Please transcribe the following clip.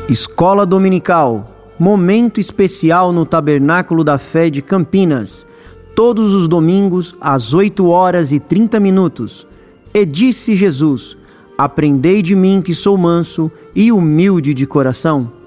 Escola Dominical, momento especial no Tabernáculo da Fé de Campinas, todos os domingos às 8h30. E disse Jesus: aprendei de mim que sou manso e humilde de coração.